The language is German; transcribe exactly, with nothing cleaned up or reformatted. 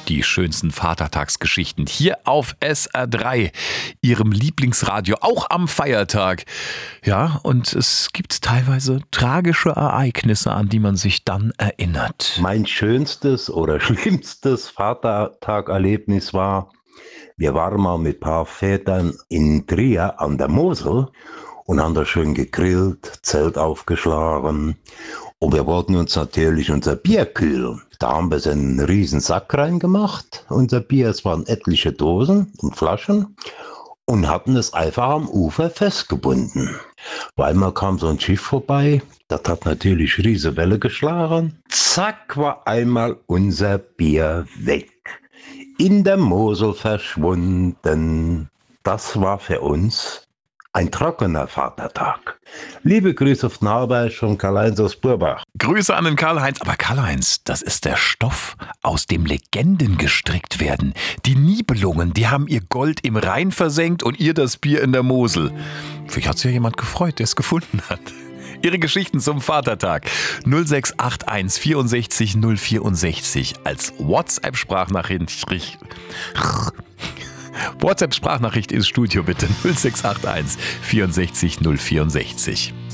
Die schönsten Vatertagsgeschichten hier auf S R drei, Ihrem Lieblingsradio, auch am Feiertag. Ja, und es gibt teilweise tragische Ereignisse, an die man sich dann erinnert. Mein schönstes oder schlimmstes Vatertag-Erlebnis war, wir waren mal mit ein paar Vätern in Trier an der Mosel und haben da schön gegrillt, Zelt aufgeschlagen. Und wir wollten uns natürlich unser Bier kühlen. Da haben wir so einen riesen Sack reingemacht, unser Bier. Es waren etliche Dosen und Flaschen und hatten es einfach am Ufer festgebunden. Weil mal kam so ein Schiff vorbei, das hat natürlich riese Welle geschlagen. Zack, war einmal unser Bier weg. In der Mosel verschwunden. Das war für uns ein trockener Vatertag. Liebe Grüße auf den Habersch und Karl-Heinz aus Burbach. Grüße an den Karl-Heinz. Aber Karl-Heinz, das ist der Stoff, aus dem Legenden gestrickt werden. Die Nibelungen, die haben ihr Gold im Rhein versenkt und ihr das Bier in der Mosel. Vielleicht hat sich ja jemand gefreut, der es gefunden hat. Ihre Geschichten zum Vatertag. null sechs acht eins vierundsechzig null vierundsechzig als WhatsApp-Sprachnachricht. WhatsApp-Sprachnachricht ins Studio bitte. null sechs acht eins vierundsechzig null vierundsechzig.